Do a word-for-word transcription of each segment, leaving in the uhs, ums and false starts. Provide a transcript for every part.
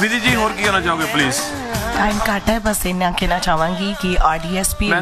विधि जी होर की कहना चाहोगे प्लीज? टाइम घट है, बस इन्ना कहना चाहांगी कि आर डी एस पी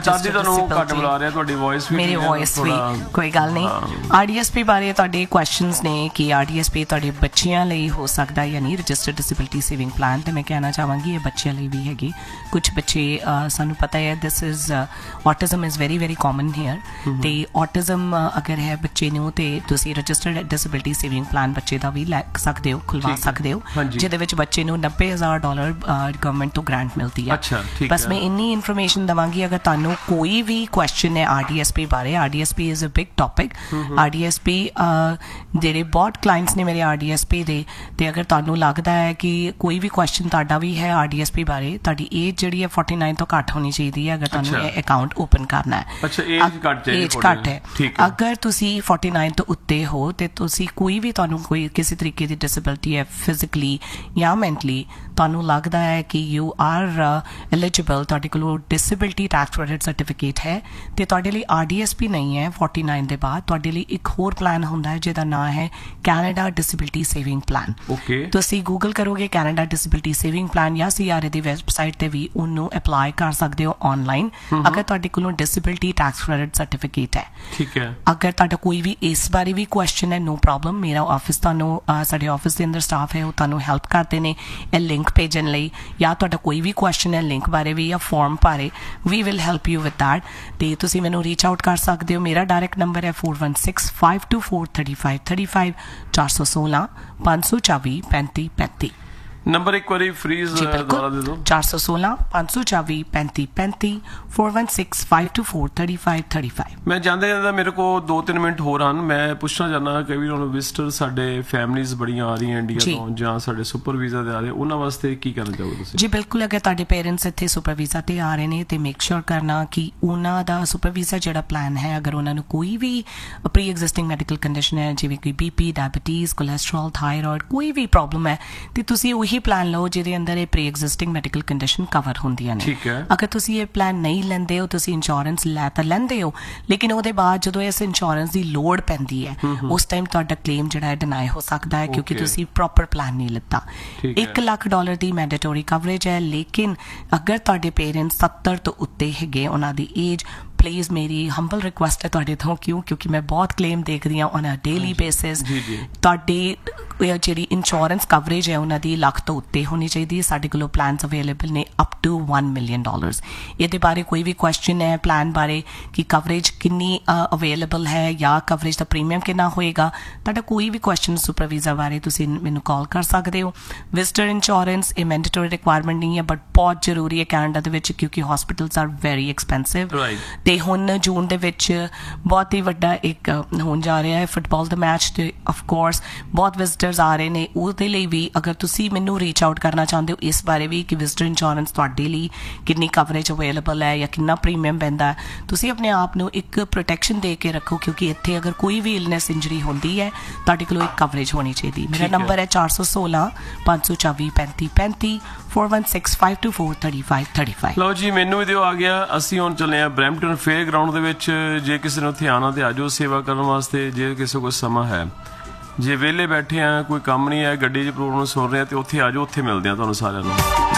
मेरी वॉइस भी कोई गल नहीं। आर डी एस पी बारे तुहाडे क्वेश्चनस ने कि आर डी एस पी तुहाडे बच्चियां लई हो सकदा या नहीं रजिस्टर्ड डिसेबिलिटी सेविंग प्लान, तो मैं कहना चाहांगी ये बच्चियां लई भी हैगी। कुछ बच्चे सानू पता है this is autism is very very common hair, तो ऑटिज्म अगर है बच्चे नूं ते तुसीं रजिस्टर्ड डिसेबिलिटी सेविंग प्लान बच्चे दा भी लै सकदे हो, खुलवा सकदे हो, जिहदे विच बच्चे नूं नब्बे हज़ार डॉलर गवर्नमेंट तो ग्रांट मिलती है। अच्छा, बस मैं इन्नी इन्फॉर्मेशन दवांगी। अगर तुहानू कोई भी क्वेश्चन है आर डी एस पी बारे, R D S P is a big topic. R D S P जेह्ड़े बहुत क्लाइंट्स ने मेरे आर डी एस पी दे, ते अगर तुहानू लगदा है कि कोई भी क्वेश्चन तुहाडा भी है आर डी एस पी बारे, तुहाडी एज जिहड़ी है फोर्टी नाइन तो घट होनी चाहिए है अगर तुहानू ये अकाउंट ओपन करना है। अच्छा, एज घट है। अगर तुसी फोर्टी नाइन तो उत्ते हो तो तुसी कोई भी तुहानू कोई किसी तरीके की डिसेबिलिटी है फिजिकली या मैंटली, तुहानू लगदा है कि यू आर एलिजिबल, तुहाडे कोल डिसेबिलिटी टैक्स क्रेडिट सर्टिफिकेट है, तो तुहाडे लई आर डी एस पी नहीं है फोर्टी नाइन के बाद, तुहाडे लई एक होर प्लान हुंदा है जिहदा नाम है कैनेडा डिसेबिलिटी सेविंग प्लान। तुसी गूगल करोगे कैनेडा डिसेबिलिटी सेविंग प्लान या C R A the website ते भी उन्नू अप्लाई कर सकते हो ऑनलाइन, अगर तुहाडे कोल डिसेबिलिटी टैक्स क्रेडिट सर्टिफिकेट है। ठीक है। अगर तुहाडा कोई भी इस बारे भी क्वेश्चन है, नो प्रॉब्लम, मेरा ऑफिस तुहानू साडे ऑफिस के अंदर स्टाफ है वो तुहानू हेल्प करते हैं ये लिंक भेजन लई, या तुहाडा कोई भी क्वेश्चन है लिंक बारे भी या फॉर्म बारे, we will help you with that. तो तुसी मैनू रीच आउट कर सकते हो। मेरा डायरैक्ट नंबर है four one six five to four thirty five thirty five चार सौ सोलह पाँच सौ चौबी पैंती पैंती। नंबर एक बार फ्रीज दोबारा दे दो। चार सौ सोलह पाँच सौ चौबी पैंती पैंती four one six five to four thirty five thirty five. मैं जाते जाते मेरे को दो तीन मिनट हो रहा मैं पूछना चाहना कई भी हम विजिटर साडे फैमिलीज बड़ियां आ रही हैं इंडिया तो जां साडे सुपर वीज़ा ते आ रहे, उन्हां वास्ते की करना चाहोगे तुसीं? जी बिल्कुल, अगर तुहाडे पेरेंट्स इत्थे सुपर वीज़ा ते आ रहे ने ते मेक श्योर करना कि उन्हां दा सुपर वीज़ा जिहड़ा प्लान है, अगर उन्हां नूं कोई भी प्री एग्जिस्टिंग मैडिकल कंडीशन है जिवें कोई B P, diabetes, cholesterol, thyroid, कोई भी प्रॉब्लम है, तो तुसीं उही प्लान लो जिहदे अंदर ये pre existing medical condition cover होंदियां ने। अगर तुसीं ये प्लान नहीं लेंदे हो, तुसीं इंश्योरेंस लै तां लैंदे हो, लेकिन ਉਹਦੇ ਬਾਅਦ ਜਦੋਂ ਇਸ ਇੰਸ਼ੋਰੈਂਸ ਦੀ ਲੋੜ ਪੈਂਦੀ ਹੈ ਉਸ ਟਾਈਮ ਤੁਹਾਡਾ ਕਲੇਮ ਜਿਹੜਾ ਹੈ ਡਿਨਾਈ ਹੋ ਸਕਦਾ ਹੈ ਕਿਉਂਕਿ ਤੁਸੀਂ ਪ੍ਰੋਪਰ ਪਲਾਨ ਨਹੀਂ ਲਿੱਤਾ। ਇੱਕ ਲੱਖ ਡਾਲਰ ਦੀ ਮੈਂਡੇਟਰੀ ਕਵਰੇਜ ਹੈ, ਲੇਕਿਨ ਅਗਰ ਤੁਹਾਡੇ ਪੇਰੈਂਟਸ ਸੱਤਰ ਤੋਂ ਉੱਤੇ ਹੈਗੇ, ਉਹਨਾਂ ਦੀ ਏਜ, प्लीज़ मेरी हंबल रिक्वेस्ट है तुहाडे तो, क्यों क्योंकि मैं बहुत क्लेम देख रही हूँ ऑन अ डेली बेसिस। तुहाडी जिहड़ी इंश्योरेंस कवरेज है उन्होंने लख तो उत्ते होनी चाहिए। साडे कोल प्लान्स अवेलेबल ने up to one million dollars. ये बारे कोई भी क्वेश्चन है प्लान बारे कि कवरेज कितनी अवेलेबल है या कवरेज का प्रीमियम कितना होएगा, तुहाडा कोई भी क्वेश्चन सुपर वीज़ा बारे तुसीं मैनूं कॉल कर सकते हो। विजिटर इंश्योरेंस ये मैंडेटरी रिक्वायरमेंट नहीं है बट बहुत जरूरी है कैनेडा दे विच क्योंकि हॉस्पिटल्स आर वेरी एक्सपेंसिव। ਤੇ ਹੁਣ ਜੂਨ ਦੇ ਵਿੱਚ ਬਹੁਤ ਹੀ ਵੱਡਾ ਇੱਕ ਹੋਣ ਜਾ ਰਿਹਾ ਹੈ ਫੁੱਟਬਾਲ ਦਾ ਮੈਚ, ਤੇ ਆਫ ਕੋਰਸ ਬਹੁਤ ਵਿਜ਼ਿਟਰਸ ਆ ਰਹੇ ਨੇ। ਉਹਦੇ ਲਈ ਵੀ ਅਗਰ ਤੁਸੀਂ ਮੈਨੂੰ ਰੀਚ ਆਊਟ ਕਰਨਾ ਚਾਹੁੰਦੇ ਹੋ ਇਸ ਬਾਰੇ ਵੀ ਕਿ ਵਿਜ਼ਿਟਰ ਇੰਸ਼ੋਰੈਂਸ ਤੁਹਾਡੇ ਲਈ ਕਿੰਨੀ ਕਵਰੇਜ ਅਵੇਲੇਬਲ ਹੈ ਜਾਂ ਕਿੰਨਾ ਪ੍ਰੀਮੀਅਮ ਪੈਂਦਾ, ਤੁਸੀਂ ਆਪਣੇ ਆਪ ਨੂੰ ਇੱਕ ਪ੍ਰੋਟੈਕਸ਼ਨ ਦੇ ਕੇ ਰੱਖੋ ਕਿਉਂਕਿ ਇੱਥੇ ਅਗਰ ਕੋਈ ਵੀ ਇਲਨੈਸ ਇੰਜਰੀ ਹੁੰਦੀ ਹੈ ਤੁਹਾਡੇ ਕੋਲ ਇੱਕ ਕਵਰੇਜ ਹੋਣੀ ਚਾਹੀਦੀ। ਮੇਰਾ ਨੰਬਰ ਹੈ ਚਾਰ ਸੌ ਸੋਲਾਂ ਪੰਜ ਸੌ ਚੌਵੀ ਪੈਂਤੀ ਪੈਂਤੀ four one six five to four thirty five thirty five. लो जी मैनू भी दिओ आ गया। असीं हुण चले आ ब्रैम्पटन फेयर ग्राउंड दे विच, जे किसी ने उत्थे आना ते आ जाओ सेवा करन वास्ते, जे किसी कोल समा है। जे वेले बैठे हैं कोई काम नहीं है गड्डी च प्रॉब्लम सुन रहे हैं तो उत्थे आ जाओ, उत्थे मिलदे आ तुहानूं सारिआं नूं।